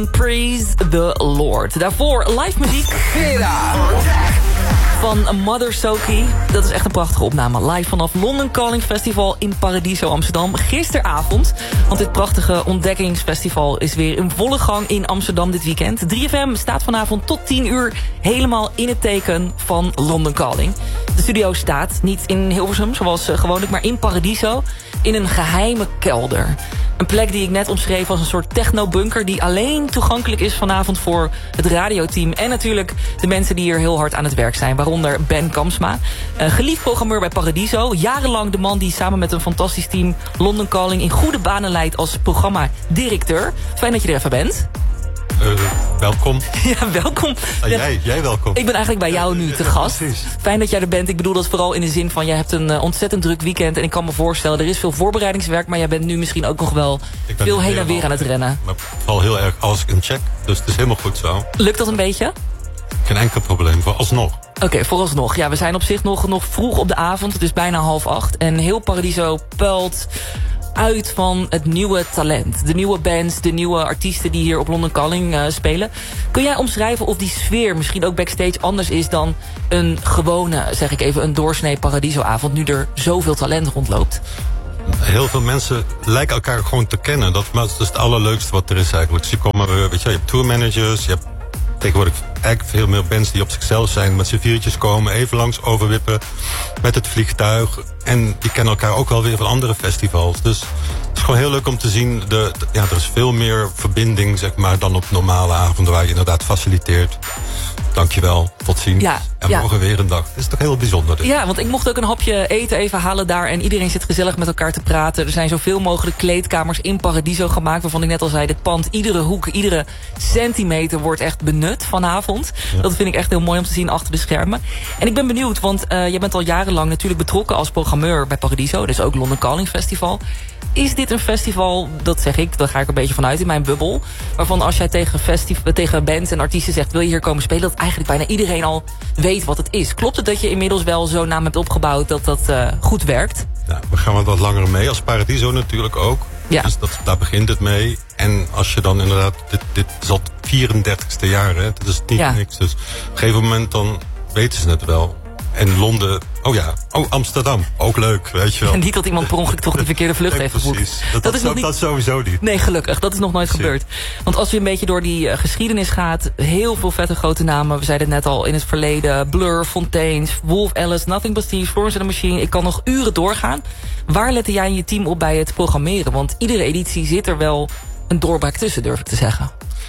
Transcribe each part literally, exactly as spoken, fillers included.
Praise the Lord. Daarvoor live muziek van Mother Soki. Dat is echt een prachtige opname. Live vanaf London Calling Festival in Paradiso Amsterdam. Gisteravond. Want dit prachtige ontdekkingsfestival is weer in volle gang in Amsterdam dit weekend. drie F M staat vanavond tot tien uur helemaal in het teken van London Calling. De studio staat niet in Hilversum zoals gewoonlijk, maar in Paradiso. In een geheime kelder. Een plek die ik net omschreef als een soort technobunker die alleen toegankelijk is vanavond voor het radioteam. En natuurlijk de mensen die hier heel hard aan het werk zijn. Waaronder Ben Kamsma. Uh, geliefd programmeur bij Paradiso. Jarenlang de man die samen met een fantastisch team London Calling in goede banen leidt als programmadirecteur. Fijn dat je er even bent. Uh, welkom. Ja, welkom. Ah, jij, jij welkom. Ik ben eigenlijk bij jou nu te gast. Ja, fijn dat jij er bent. Ik bedoel dat vooral in de zin van... jij hebt een uh, ontzettend druk weekend. En ik kan me voorstellen, er is veel voorbereidingswerk... maar jij bent nu misschien ook nog wel veel heen en weer aan het rennen. Maar vooral heel erg alles in check. Dus het is helemaal goed zo. Lukt dat een beetje? Geen enkel probleem, vooralsnog. Oké, okay, vooralsnog. Ja, we zijn op zich nog, nog vroeg op de avond. Het is bijna half acht. En heel Paradiso puilt uit van het nieuwe talent. De nieuwe bands, de nieuwe artiesten die hier op London Calling uh, spelen. Kun jij omschrijven of die sfeer misschien ook backstage anders is dan een gewone, zeg ik even, een doorsnee Paradiso-avond, nu er zoveel talent rondloopt? Heel veel mensen lijken elkaar gewoon te kennen. Dat, dat is het allerleukste wat er is eigenlijk. Dus je, komen, weet je, je hebt tourmanagers, je hebt tegenwoordig eigenlijk veel meer bands die op zichzelf zijn, met z'n viertjes komen, even langs overwippen met het vliegtuig. En die kennen elkaar ook wel weer van andere festivals. Dus het is gewoon heel leuk om te zien. De, de, ja, er is veel meer verbinding, zeg maar, dan op normale avonden waar je inderdaad faciliteert. Dankjewel, tot ziens. Ja, en ja. morgen weer een dag. Het is toch heel bijzonder. Dit. Ja, want ik mocht ook een hapje eten even halen daar. En iedereen zit gezellig met elkaar te praten. Er zijn zoveel mogelijk kleedkamers in Paradiso gemaakt. Waarvan ik net al zei, dit pand, iedere hoek, iedere centimeter wordt echt benut vanavond. Ja. Dat vind ik echt heel mooi om te zien achter de schermen. En ik ben benieuwd, want uh, jij bent al jarenlang natuurlijk betrokken als programmeur bij Paradiso. Dus ook London Calling Festival. Is dit een festival, dat zeg ik, daar ga ik een beetje vanuit in mijn bubbel, waarvan als jij tegen, festiv- tegen bands en artiesten zegt, wil je hier komen spelen, dat eigenlijk bijna iedereen al weet wat het is. Klopt het dat je inmiddels wel zo'n naam hebt opgebouwd dat dat uh, goed werkt? Ja, we gaan wat, wat langer mee, als Paradiso natuurlijk ook. Ja. Dus dat, daar begint het mee. En als je dan inderdaad, dit, dit is al het vierendertigste jaar, hè? Dat is niet ja. niks. Dus op een gegeven moment dan weten ze het wel. En Londen, oh ja, oh Amsterdam, ook leuk, weet je wel. En niet dat iemand per ongeluk toch die verkeerde vlucht nee, heeft geboekt. Precies, dat, dat, dat is dat, nog niet... dat sowieso niet. Nee, gelukkig, dat is nog nooit Precies. gebeurd. Want als je een beetje door die uh, geschiedenis gaat, heel veel vette grote namen. We zeiden het net al in het verleden, Blur, Fontaines, Wolf Alice, Nothing But Thieves, Florence and the Machine. Ik kan nog uren doorgaan. Waar lette jij en je team op bij het programmeren? Want iedere editie zit er wel een doorbraak tussen, durf ik te zeggen.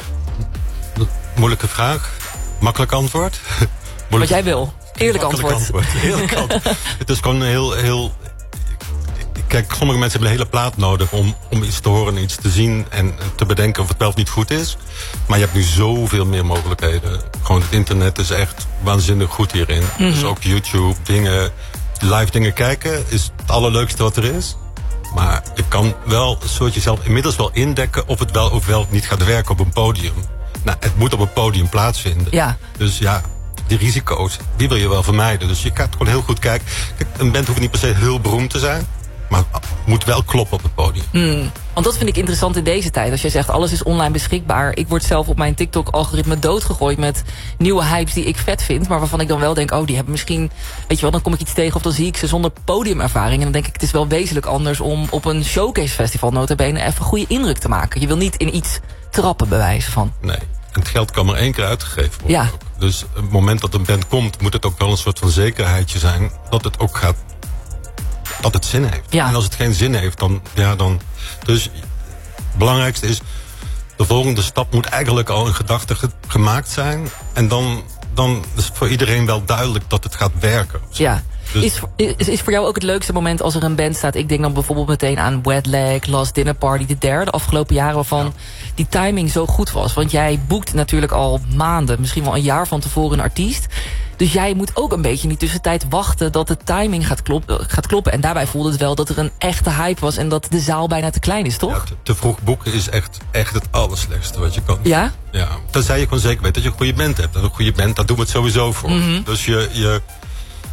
Moeilijke vraag, makkelijk antwoord. Moeilijke... Wat jij wil. Eerlijk antwoord. antwoord. Eerlijk antwoord. Het is gewoon heel, heel... Kijk, sommige mensen hebben een hele plaat nodig om, om iets te horen en iets te zien en te bedenken of het wel of niet goed is. Maar je hebt nu zoveel meer mogelijkheden. Gewoon het internet is echt waanzinnig goed hierin. Mm-hmm. Dus ook YouTube, dingen, live dingen kijken is het allerleukste wat er is. Maar je kan wel een soort jezelf inmiddels wel indekken of het wel of wel niet gaat werken op een podium. Nou, het moet op een podium plaatsvinden. Ja. Dus ja... die risico's, die wil je wel vermijden. Dus je gaat gewoon heel goed kijken. Kijk, een band hoeft niet per se heel beroemd te zijn, maar het moet wel kloppen op het podium. Mm, want dat vind ik interessant in deze tijd. Als jij zegt, alles is online beschikbaar. Ik word zelf op mijn TikTok-algoritme doodgegooid met nieuwe hypes die ik vet vind, maar waarvan ik dan wel denk, oh, die hebben misschien, weet je wel, dan kom ik iets tegen of dan zie ik ze zonder podiumervaring. En dan denk ik, het is wel wezenlijk anders om op een showcase festival nota bene even een goede indruk te maken. Je wil niet in iets trappen, bij wijze van. Nee. En het geld kan maar één keer uitgegeven worden. Ja. Ook. Dus op het moment dat een band komt, moet het ook wel een soort van zekerheidje zijn dat het ook gaat, dat het zin heeft. Ja. En als het geen zin heeft, dan, ja, dan. Dus het belangrijkste is, de volgende stap moet eigenlijk al in gedachten ge- gemaakt zijn. En dan, dan is voor iedereen wel duidelijk dat het gaat werken. Ja. Dus is, is, is voor jou ook het leukste moment als er een band staat? Ik denk dan bijvoorbeeld meteen aan Wet Leg, Last Dinner Party, de derde afgelopen jaren, waarvan ja. die timing zo goed was. Want jij boekt natuurlijk al maanden, misschien wel een jaar van tevoren een artiest. Dus jij moet ook een beetje in die tussentijd wachten dat de timing gaat, klop, gaat kloppen. En daarbij voelde het wel dat er een echte hype was en dat de zaal bijna te klein is, toch? Ja, te, te vroeg boeken is echt, echt het allerslechtste wat je kan. Ja? Ja. Tenzij je gewoon zeker weet dat je een goede band hebt. En een goede band, daar doen we het sowieso voor. Mm-hmm. Dus je... je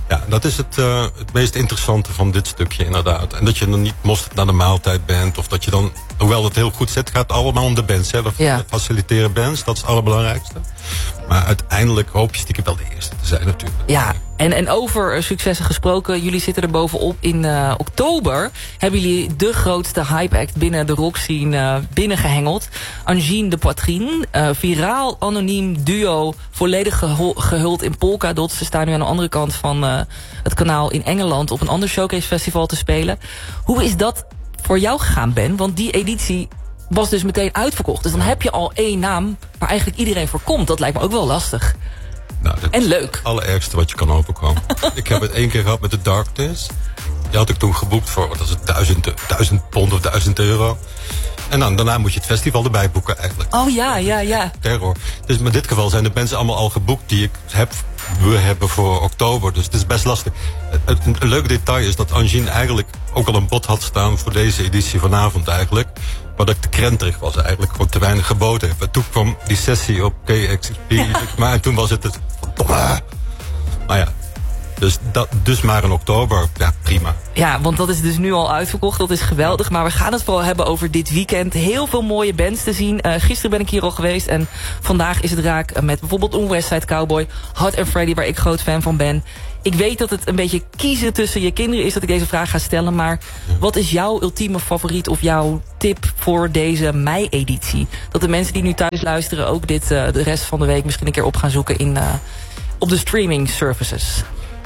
Ja, dat is het, uh, het meest interessante van dit stukje inderdaad. En dat je dan niet mosterd naar de maaltijd bent. Of dat je dan, hoewel het heel goed zit, het gaat allemaal om de bands. Hè. We ja. faciliteren bands, dat is het allerbelangrijkste. Maar uiteindelijk hoop je stiekem wel de eerste te zijn natuurlijk. Ja, en, en over uh, successen gesproken. Jullie zitten er bovenop. In uh, oktober hebben jullie de grootste hype act binnen de rockscene uh, binnengehengeld. Angine de Poitrine. Uh, viraal, anoniem duo. Volledig geho- gehuld in polkadots. Ze staan nu aan de andere kant van uh, het kanaal in Engeland op een ander showcase festival te spelen. Hoe is dat voor jou gegaan, Ben? Want die editie was dus meteen uitverkocht. Dus dan heb je al één naam waar eigenlijk iedereen voor komt. Dat lijkt me ook wel lastig. Nou, en leuk. Het allerergste wat je kan overkomen. Ik heb het één keer gehad met de Darkness. Die had ik toen geboekt voor, wat is het, duizend, duizend pond of duizend euro. En dan, daarna moet je het festival erbij boeken eigenlijk. Oh ja, ja, ja. Terror. Dus in dit geval zijn de mensen allemaal al geboekt die ik heb, we hebben voor oktober. Dus het is best lastig. Een, een, een leuk detail is dat Angine eigenlijk ook al een bod had staan voor deze editie vanavond eigenlijk. Maar dat ik te krenterig was eigenlijk, gewoon te weinig geboden heb. En toen kwam die sessie op K X P. Ja. Maar en toen was het het verdomme. Maar ja. Dus, dat, dus maar in oktober, ja prima. Ja, want dat is dus nu al uitverkocht, dat is geweldig. Maar we gaan het vooral hebben over dit weekend. Heel veel mooie bands te zien. Uh, gisteren ben ik hier al geweest en vandaag is het raak met bijvoorbeeld een Westside Cowboy. Hot and Freddy, waar ik groot fan van ben. Ik weet dat het een beetje kiezen tussen je kinderen is dat ik deze vraag ga stellen. Maar ja. Wat is jouw ultieme favoriet of jouw tip voor deze mei-editie? Dat de mensen die nu thuis luisteren ook dit uh, de rest van de week misschien een keer op gaan zoeken in, uh, op de streaming services.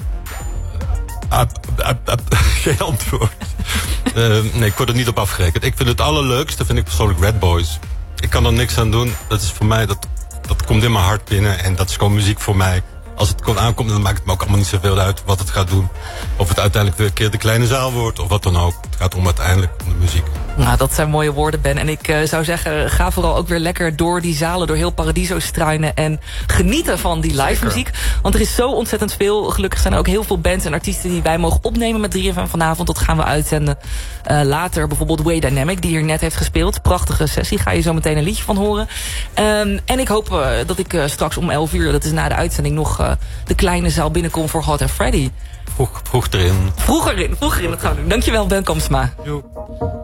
Ab, ab, ab, geen antwoord. uh, nee, ik word er niet op afgerekend. Ik vind het allerleukste, vind ik persoonlijk Red Boys. Ik kan er niks aan doen. Dat is voor mij, dat, dat komt in mijn hart binnen. En dat is gewoon muziek voor mij. Als het gewoon aankomt, dan maakt het me ook allemaal niet zoveel uit wat het gaat doen. Of het uiteindelijk weer een keer de kleine zaal wordt, of wat dan ook. Het gaat om uiteindelijk om de muziek. Nou, dat zijn mooie woorden, Ben. En ik uh, zou zeggen, ga vooral ook weer lekker door die zalen, door heel Paradiso struinen en genieten van die live muziek. Want er is zo ontzettend veel. Gelukkig zijn er ook heel veel bands en artiesten die wij mogen opnemen met drie F M vanavond. Dat gaan we uitzenden uh, later. Bijvoorbeeld Way Dynamic, die hier net heeft gespeeld. Prachtige sessie, ga je zo meteen een liedje van horen. Um, en ik hoop uh, dat ik uh, straks om elf uur, dat is na de uitzending, nog uh, de kleine zaal binnenkom voor Hot and Freddy. Vroeg, vroeg erin. Vroeger in, vroeger in, dat gaan we doen. Dankjewel, Ben Kamsma. Jo.